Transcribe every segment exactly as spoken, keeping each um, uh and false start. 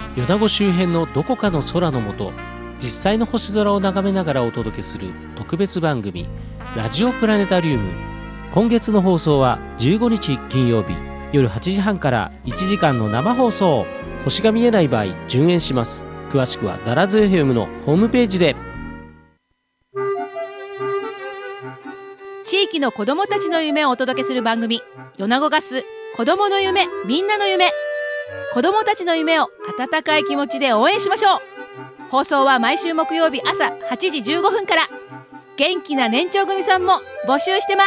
米子周辺のどこかの空の下、実際の星空を眺めながらお届けする特別番組ラジオプラネタリウム。今月の放送はじゅうごにち金曜日夜はちじはんからいちじかんの生放送。星が見えない場合順延します。詳しくはダラズ エフエム のホームページで。 地域の子どもたちの夢をお届けする番組、米子ガス子どもの夢みんなの夢。子どもたちの夢を温かい気持ちで応援しましょう。放送は毎週木曜日朝はちじじゅうごふんから。元気な年長組さんも募集してます。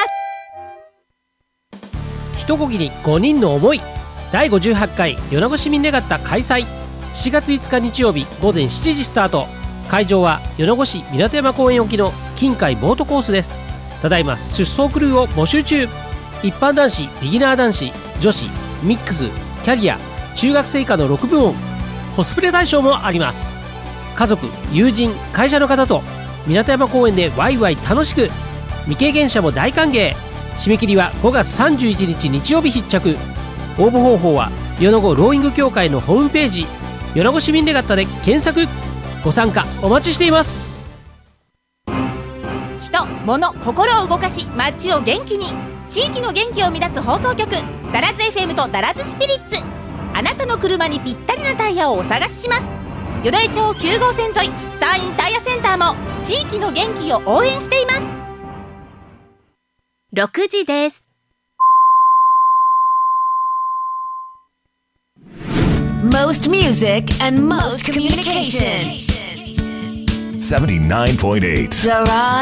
一こぎにごにんの思い、だいごじゅうはちかい米子市民レガッタ開催。しがついつか日曜日午前しちじスタート。会場は米子市港山公園沖の近海ボートコースです。ただいま出走クルーを募集中。一般男子、ビギナー男子、女子、ミックス、キャリア、中学生以下のろくぶん。コスプレ対象もあります。家族、友人、会社の方と港山公園でワイワイ楽しく。未経験者も大歓迎。締め切りはごがつさんじゅういちにち日曜日必着。応募方法は米子ローイング協会のホームページ米子市民レガッタで検索。ご参加お待ちしています。 人、物、心を動かし街を元気に。地域の元気を生み出す放送局ダラズ エフエム とダラズスピリッツ。あなたの車にぴったりなタイヤをお探しします。淀江町きゅうごうせん沿い山陰タイヤセンターも地域の元気を応援しています。ろくじです。 Most music and most communication. seventy-nine point eight Garage